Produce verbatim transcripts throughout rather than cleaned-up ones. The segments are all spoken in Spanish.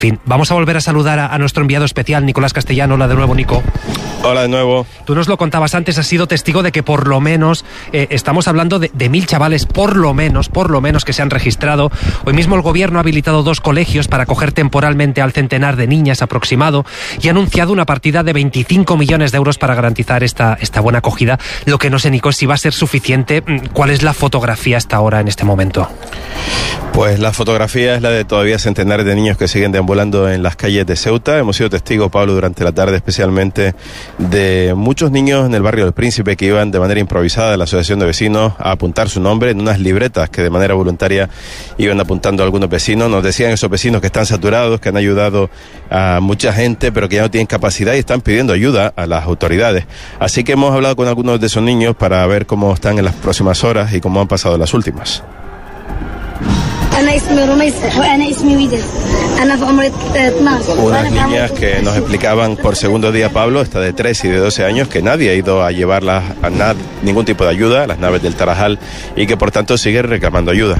fin, vamos a volver a saludar a, a nuestro enviado especial, Nicolás Castellano. Hola de nuevo, Nico. Hola de nuevo. Tú nos lo contabas antes, has sido testigo de que por lo menos, eh, estamos hablando de, de mil chavales, por lo menos, por lo menos que se han registrado. Hoy mismo el gobierno ha habilitado dos colegios para acoger temporalmente al centenar de niñas aproximado y ha anunciado una partida de veinticinco millones de euros para garantizar esta, esta buena acogida. Lo que no sé, Nico, es si va a ser suficiente. ¿Cuál es la fotografía hasta ahora en este momento? Pues la fotografía es la de todavía centenares de niños que siguen deambulando en las calles de Ceuta. Hemos sido testigos, Pablo, durante la tarde especialmente de muchos niños en el barrio del Príncipe que iban de manera improvisada a la asociación de vecinos a apuntar su nombre en unas libretas que de manera voluntaria iban apuntando a algunos vecinos. Nos decían esos vecinos que están saturados, que han ayudado a mucha gente, pero que ya no tienen capacidad y están pidiendo ayuda a las autoridades. Así que hemos hablado con algunos de esos niños para ver cómo están en las próximas horas y cómo han pasado las últimas. Unas niñas que nos explicaban por segundo día, Pablo, esta de tres y de doce años, que nadie ha ido a llevarlas a nad- ningún tipo de ayuda a las naves del Tarajal y que por tanto sigue reclamando ayuda.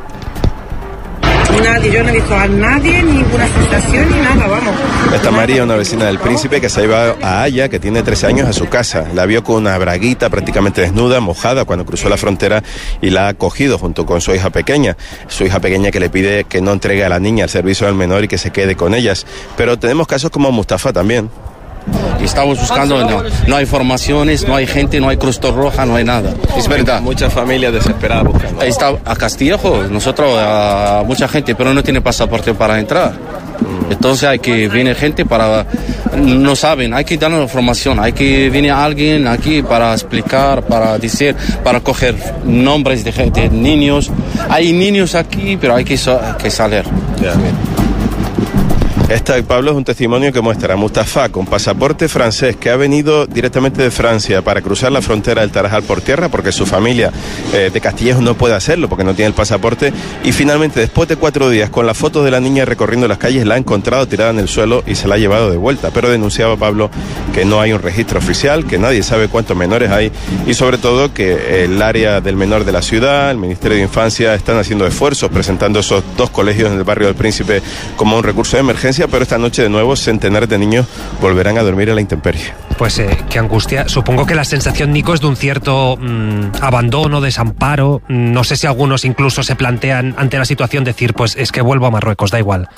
Nadie, yo no he visto a nadie, ninguna sensación ni nada, vamos. Esta María, una vecina del Príncipe que se ha llevado a Aya, que tiene trece años, a su casa. La vio con una braguita prácticamente desnuda, mojada, cuando cruzó la frontera y la ha acogido junto con su hija pequeña. Su hija pequeña que le pide que no entregue a la niña al servicio del menor y que se quede con ellas. Pero tenemos casos como Mustafa también. Estamos buscando, no, no hay formaciones, no hay gente, no hay Cruz Roja, no hay nada. Es verdad. Muchas familias desesperadas buscando. Ahí está a Castillejo, nosotros, a mucha gente, pero no tiene pasaporte para entrar. Entonces hay que viene gente para, no saben, hay que darnos formación, hay que viene alguien aquí para explicar, para decir, para coger nombres de gente, niños. Hay niños aquí, pero hay que, so, que salir. Yeah. Esta, Pablo, es un testimonio que muestra a Mustafa con pasaporte francés que ha venido directamente de Francia para cruzar la frontera del Tarajal por tierra porque su familia eh, de Castillejo no puede hacerlo porque no tiene el pasaporte y finalmente después de cuatro días con las fotos de la niña recorriendo las calles la ha encontrado tirada en el suelo y se la ha llevado de vuelta, pero denunciaba Pablo que no hay un registro oficial, que nadie sabe cuántos menores hay y sobre todo que el área del menor de la ciudad, el Ministerio de Infancia están haciendo esfuerzos presentando esos dos colegios en el barrio del Príncipe como un recurso de emergencia, pero esta noche de nuevo centenares de niños volverán a dormir a la intemperie. Pues eh, qué angustia. Supongo que la sensación, Nico, es de un cierto mmm, abandono, desamparo. No sé si algunos incluso se plantean ante la situación decir, pues es que vuelvo a Marruecos, da igual.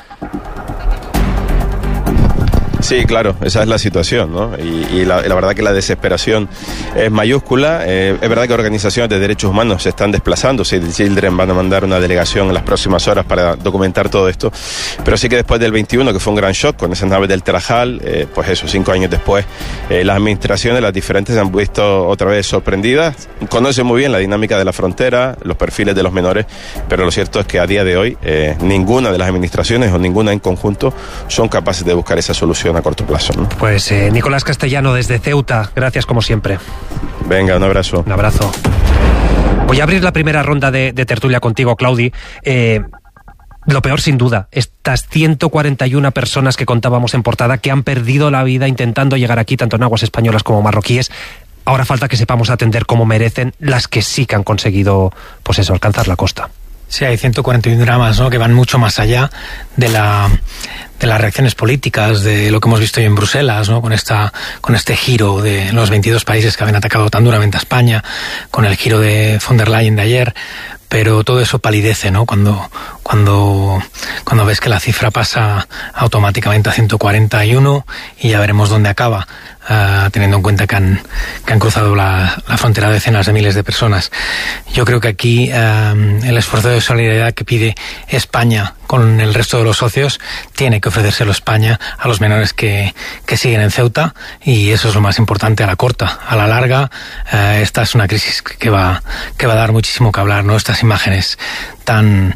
Sí, claro, esa es la situación, ¿no? Y, y, la, y la verdad que la desesperación es mayúscula. Eh, es verdad que organizaciones de derechos humanos se están desplazando. Save the Children van a mandar una delegación en las próximas horas para documentar todo esto. Pero sí que después del veintiuno, que fue un gran shock con esas naves del Tarajal, eh, pues eso, cinco años después, eh, las administraciones, las diferentes, se han visto otra vez sorprendidas. Conocen muy bien la dinámica de la frontera, los perfiles de los menores, pero lo cierto es que a día de hoy eh, ninguna de las administraciones o ninguna en conjunto son capaces de buscar esa solución a corto plazo, ¿no? Pues eh, Nicolás Castellano desde Ceuta, gracias como siempre. Venga, un abrazo. Un abrazo. Voy a abrir la primera ronda de, de tertulia contigo, Claudi. Eh, lo peor sin duda, estas ciento cuarenta y una personas que contábamos en portada que han perdido la vida intentando llegar aquí, tanto en aguas españolas como marroquíes. Ahora falta que sepamos atender como merecen las que sí que han conseguido, pues eso, alcanzar la costa. Sí, hay ciento cuarenta y uno dramas, ¿no?, que van mucho más allá de la de las reacciones políticas, de lo que hemos visto hoy en Bruselas, ¿no?, con esta con este giro de los veintidós países que habían atacado tan duramente a España, con el giro de von der Leyen de ayer, pero todo eso palidece, ¿no?, cuando cuando cuando ves que la cifra pasa automáticamente a ciento cuarenta y uno y ya veremos dónde acaba. Uh, teniendo en cuenta que han, que han cruzado la, la frontera decenas de miles de personas. Yo creo que aquí uh, el esfuerzo de solidaridad que pide España con el resto de los socios tiene que ofrecérselo España a los menores que, que siguen en Ceuta, y eso es lo más importante a la corta. A la larga, uh, esta es una crisis que va, que va a dar muchísimo que hablar, ¿no? Estas imágenes tan...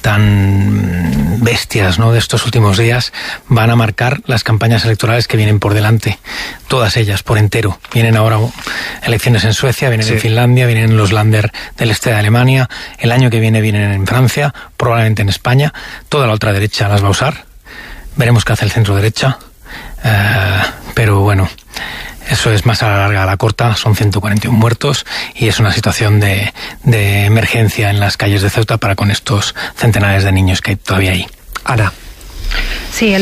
tan bestias, ¿no?, de estos últimos días van a marcar las campañas electorales que vienen por delante, todas ellas por entero. Vienen ahora elecciones en Suecia, vienen sí. en Finlandia, vienen en los Länder del este de Alemania, el año que viene vienen en Francia, probablemente en España. Toda la ultraderecha las va a usar, veremos qué hace el centro derecha, uh, pero bueno, eso es más a la larga. A la corta son ciento cuarenta y uno muertos y es una situación de, de emergencia en las calles de Ceuta para con estos centenares de niños que hay todavía ahí. Ana. Sí, el